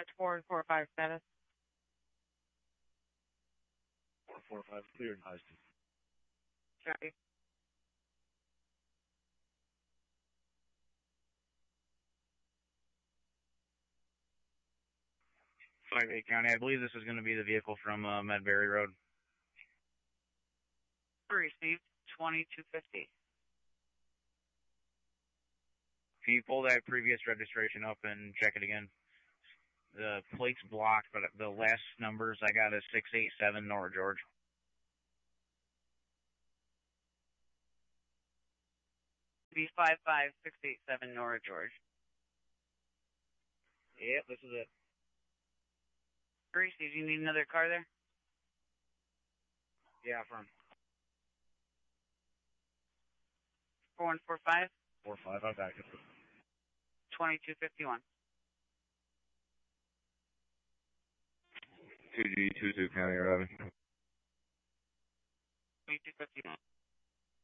Dispatch 445 status. 445 cleared high speed. Copy. County, I believe this is going to be the vehicle from Medbury Road. Received 2250. Can you pull that previous registration up and check it again? The plate's blocked, but the last numbers I got is 687 Nora George. B55687 Nora George. Yep, this is it. Received. You need another car there? Yeah, from 4145. 45, I'm back. 2251. 2G22 County 11. 2251.